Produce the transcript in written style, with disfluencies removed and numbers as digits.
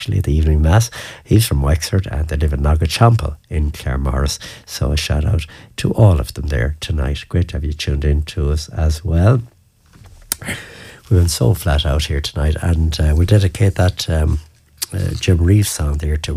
actually at the evening mass. He's from Wexford and they live in Nagachampel in Claremorris. So a shout out to all of them there tonight. Great to have you tuned in to us as well. We've been so flat out here tonight, and we'll dedicate that Jim Reeves song there to